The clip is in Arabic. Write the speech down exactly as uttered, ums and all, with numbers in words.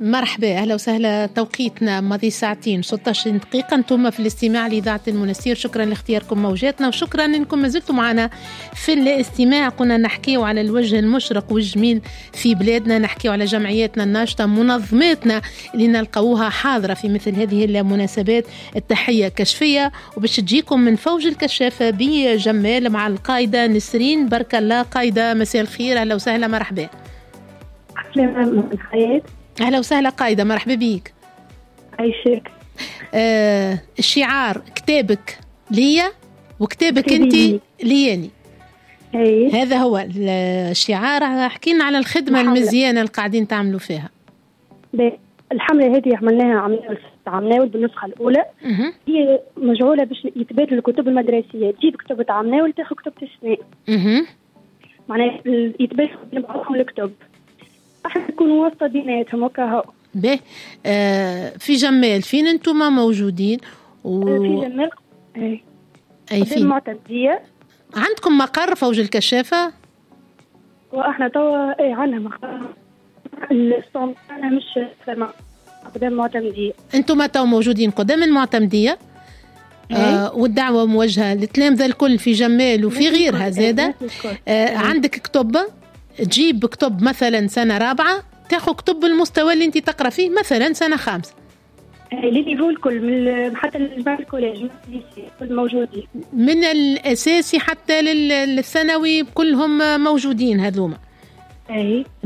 مرحبا، أهلا وسهلا. توقيتنا ماضي ساعتين ستة عشر دقيقة. أنتم في الاستماع لإذاعة المنستير. شكرا لاختياركم موجاتنا، وشكرا أنكم ما زلتم معنا في الاستماع. كنا نحكيو على الوجه المشرق والجميل في بلادنا، نحكيو على جمعياتنا الناشطة، منظماتنا اللي نلقوها حاضرة في مثل هذه المناسبات. التحية كشفية، وباش تجيكم من فوج الكشافة بجمال مع القايدة نسرين برك الله. قايدة مساء الخير، أهلا وسهلا، مرحبا. الحياة. أهلا وسهلا قايدة، مرحبا بيك. عايشك. آه الشعار كتابك ليا وكتابك انت لياني. أي. هذا هو الشعار. حكينا على الخدمة الحملة. المزيانة اللي قاعدين تعملوا فيها. الحملة هذه عملناها عمناول بالنسخة الأولى. مه. هي مجعولة باش يتبادل الكتب المدرسية، تجيب كتب عمناول تاخذ كتب السنة. مه. معناها يتبادلوا بعضهم الكتب، احنا نكونوا واسطة بيناتهم وكهو. به آه في جمال فين انتم موجودين؟ و... في جمال. اي اي في المعتمدية. عندكم مقر فوج الكشافة؟ واحنا توا اي عندنا مقر. الصوم انا مش قدام المعتمدية. انتم تو موجودين قدام المعتمدية. آه والدعوة موجهة للتلامذة الكل في جمال وفي غيرها زادة. آه عندك كتب، تجيب كتب مثلا سنة رابعة تاخذ كتب بالمستوى اللي انت تقرأ فيه، مثلا سنة خامسة. اللي يقول الكل من حتى الجامعة الكوليج كل موجودين، من الأساسي حتى للثانوي كلهم موجودين هذوما. اي